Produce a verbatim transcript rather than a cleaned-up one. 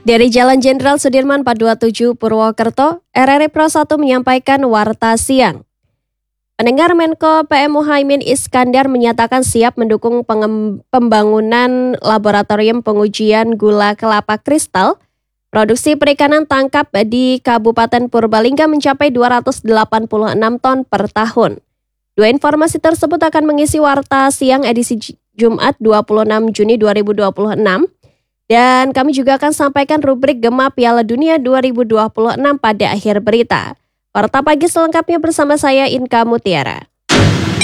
Dari Jalan Jenderal Sudirman empat dua tujuh Purwokerto, R R I Pro satu menyampaikan warta siang. Pendengar, Menko P M Muhaimin Iskandar menyatakan siap mendukung pengem- pembangunan laboratorium pengujian gula kelapa kristal. Produksi perikanan tangkap di Kabupaten Purbalingga mencapai dua ratus delapan puluh enam ton per tahun. Dua informasi tersebut akan mengisi warta siang edisi Jumat dua puluh enam Juni dua ribu dua puluh enam. Dan kami juga akan sampaikan rubrik Gema Piala Dunia dua ribu dua puluh enam pada akhir berita. Warta pagi selengkapnya bersama saya Inka Mutiara.